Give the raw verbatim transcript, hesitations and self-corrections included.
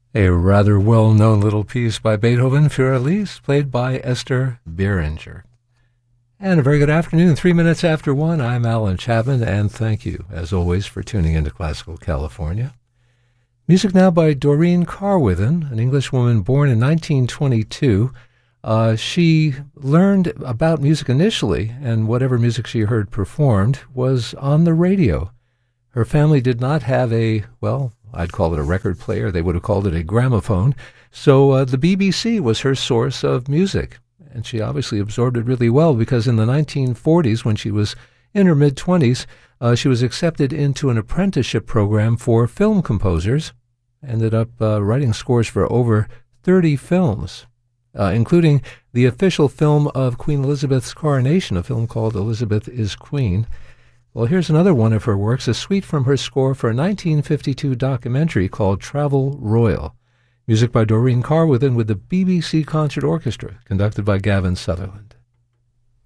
A rather well-known little piece by Beethoven, Für Elise, played by Esther Beringer. And a very good afternoon, three minutes after one. I'm Alan Chapman, and thank you, as always, for tuning into Classical California. Music now by Doreen Carwithen, an Englishwoman born in nineteen twenty-two. Uh, she learned about music initially, and whatever music she heard performed was on the radio. Her family did not have a, well, I'd call it a record player. They would have called it a gramophone. So uh, the B B C was her source of music. And she obviously absorbed it really well because in the nineteen forties, when she was in her mid-twenties, uh, she was accepted into an apprenticeship program for film composers. Ended up uh, writing scores for over thirty films, uh, including the official film of Queen Elizabeth's coronation, a film called Elizabeth is Queen. Well, here's another one of her works, a suite from her score for a nineteen fifty-two documentary called Travel Royal. Music by Doreen Carwithen with the B B C Concert Orchestra, conducted by Gavin Sutherland.